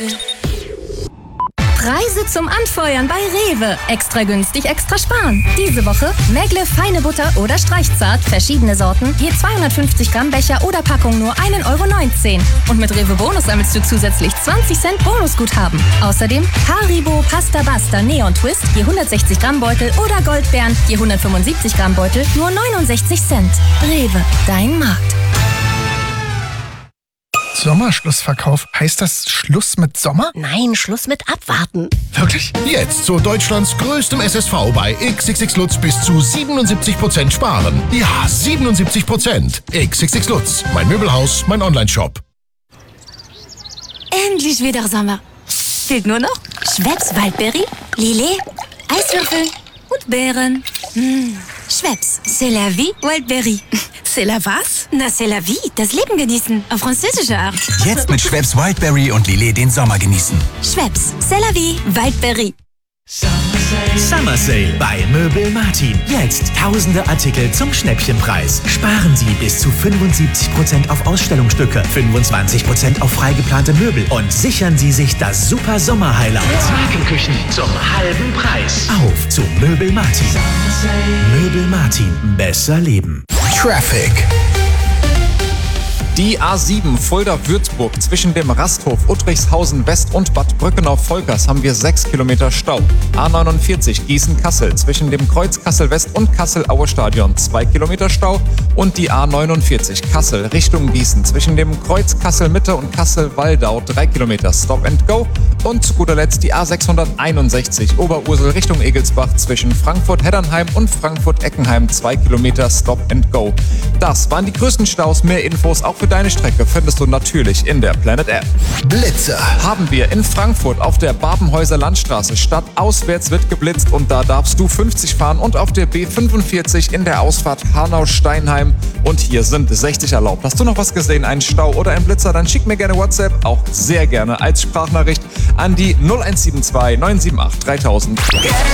Preise zum Anfeuern bei Rewe. Extra günstig, extra sparen. Diese Woche Megle feine Butter oder Streichzart, verschiedene Sorten, je 250 Gramm Becher oder Packung nur 1,19 € Und mit Rewe Bonus sammelst du zusätzlich 20 Cent Bonusguthaben. Außerdem Haribo Pasta Basta Neon Twist, je 160 Gramm Beutel oder Goldbeeren, je 175 Gramm Beutel, nur 69 Cent. Rewe, dein Markt. Sommerschlussverkauf. Heißt das Schluss mit Sommer? Nein, Schluss mit Abwarten. Wirklich? Jetzt zu Deutschlands größtem SSV bei XXX Lutz bis zu 77% sparen. Ja, 77%. XXX Lutz. Mein Möbelhaus, mein Onlineshop. Endlich wieder Sommer. Fehlt nur noch Schweppes Waldbeere, Lillet, Eiswürfel und Beeren. Schweppes, c'est la vie, Waldbeere. C'est la was? Na, c'est la vie, das Leben genießen, auf französische Art. Jetzt mit Schweppes Wildberry und Lillet den Sommer genießen. Schweppes, c'est la vie, Waldbeere. Summer Sale bei Möbel Martin. Jetzt tausende Artikel zum Schnäppchenpreis. Sparen Sie bis zu 75% auf Ausstellungsstücke, 25% auf freigeplante Möbel und sichern Sie sich das super Sommer-Highlight. Markenküchen zum halben Preis. Auf zu Möbel Martin. Möbel Martin. Besser leben. Traffic. Die A7 Fulda-Würzburg zwischen dem Rasthof Uttrichshausen West und Bad Brückenau-Volkers haben wir 6 Kilometer Stau. A49 Gießen-Kassel zwischen dem Kreuz Kassel-West und Kassel-Aue-Stadion 2 Kilometer Stau. Und die A49 Kassel Richtung Gießen zwischen dem Kreuz Kassel-Mitte und Kassel-Waldau 3 Kilometer Stop and Go. Und zu guter Letzt die A661 Oberursel Richtung Egelsbach zwischen Frankfurt-Heddernheim und Frankfurt-Eckenheim 2 Kilometer Stop and Go. Das waren die größten Staus. Mehr Infos auch für deine Strecke findest du natürlich in der Planet App. Blitzer. Haben wir in Frankfurt auf der Babenhäuser Landstraße. Stadtauswärts wird geblitzt und da darfst du 50 fahren und auf der B45 in der Ausfahrt Hanau-Steinheim und hier sind 60 erlaubt. Hast du noch was gesehen, einen Stau oder einen Blitzer, dann schick mir gerne WhatsApp, auch sehr gerne als Sprachnachricht an die 0172 978 3000.